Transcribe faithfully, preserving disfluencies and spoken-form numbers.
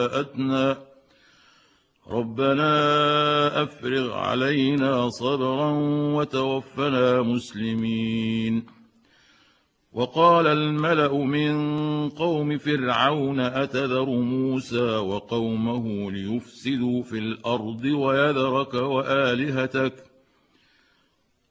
أتنا ربنا أفرغ علينا صبرا وتوفنا مسلمين. وقال الملأ من قوم فرعون أتذر موسى وقومه ليفسدوا في الأرض ويذرك وآلهتك